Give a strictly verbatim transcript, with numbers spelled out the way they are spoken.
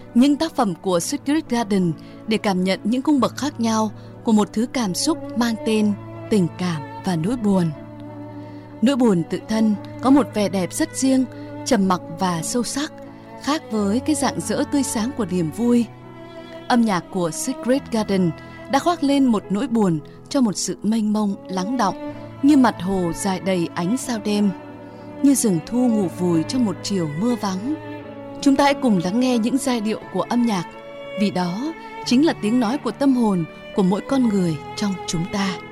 những tác phẩm của Secret Garden để cảm nhận những cung bậc khác nhau của một thứ cảm xúc mang tên tình cảm và nỗi buồn. Nỗi buồn tự thân có một vẻ đẹp rất riêng, trầm mặc và sâu sắc, khác với cái rạng rỡ tươi sáng của niềm vui. Âm nhạc của Secret Garden đã khoác lên một nỗi buồn cho một sự mênh mông lắng đọng, như mặt hồ dài đầy ánh sao đêm, như rừng thu ngủ vùi trong một chiều mưa vắng. Chúng ta hãy cùng lắng nghe những giai điệu của âm nhạc, vì đó chính là tiếng nói của tâm hồn của mỗi con người trong chúng ta.